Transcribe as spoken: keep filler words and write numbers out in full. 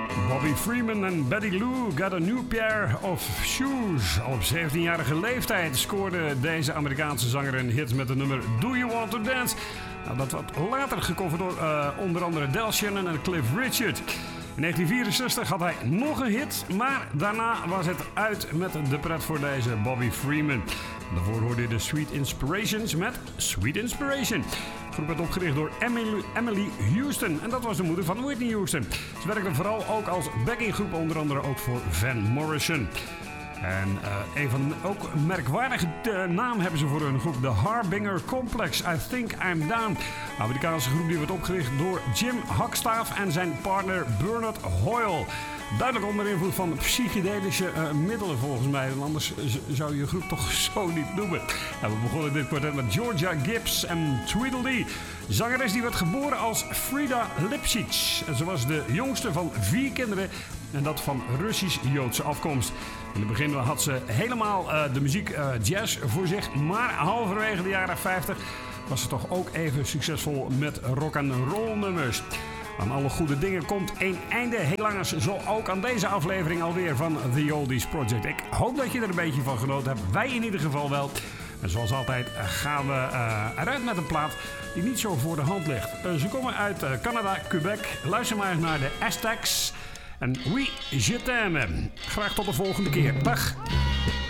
Bobby Freeman en Betty Lou got a new pair of shoes. Al op zeventienjarige leeftijd scoorde deze Amerikaanse zanger een hit met het nummer Do You Want To Dance. Nou, dat werd later gecoverd door uh, onder andere Del Shannon en Cliff Richard. In negentien vierenzestig had hij nog een hit, maar daarna was het uit met de pret voor deze Bobby Freeman. Daarvoor hoorde je de Sweet Inspirations met Sweet Inspiration. De groep werd opgericht door Emily, Emily Houston en dat was de moeder van Whitney Houston. Ze werkte vooral ook als backinggroep, onder andere ook voor Van Morrison. En uh, een van de ook merkwaardige uh, naam hebben ze voor hun groep, de Harbinger Complex. I Think I'm Down. Een Amerikaanse groep die werd opgericht door Jim Hockstaff en zijn partner Bernard Hoyle. Duidelijk onder invloed van psychedelische uh, middelen volgens mij. En anders z- zou je je groep toch zo niet noemen. Nou, we begonnen dit kwartet met Georgia Gibbs en Tweedledee. Zangeres die werd geboren als Frida Lipschitz. En ze was de jongste van vier kinderen. En dat van Russisch-Joodse afkomst. In het begin had ze helemaal uh, de muziek uh, jazz voor zich. Maar halverwege de jaren vijftig was ze toch ook even succesvol met rock-and-roll nummers. Aan alle goede dingen komt een einde. Helaas zo ook aan deze aflevering alweer van The Oldies Project. Ik hoop dat je er een beetje van genoten hebt. Wij in ieder geval wel. En zoals altijd gaan we uh, eruit met een plaat die niet zo voor de hand ligt. Uh, ze komen uit uh, Canada, Quebec. Luister maar eens naar de Aztecs. En oui, je t'aime. Graag tot de volgende keer. Dag.